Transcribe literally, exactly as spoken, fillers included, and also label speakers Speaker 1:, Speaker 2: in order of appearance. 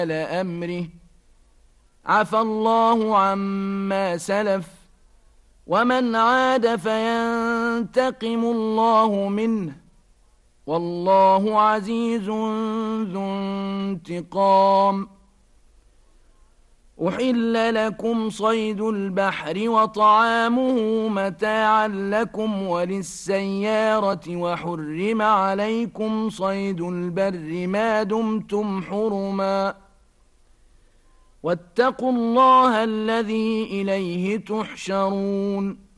Speaker 1: أمره عفى الله عما سلف ومن عاد فينتقم الله منه والله عزيز ذو انتقام. أحل لكم صيد البحر وطعامه متاعا لكم وللسيارة وحرم عليكم صيد البر ما دمتم حرما واتقوا الله الذي إليه تحشرون.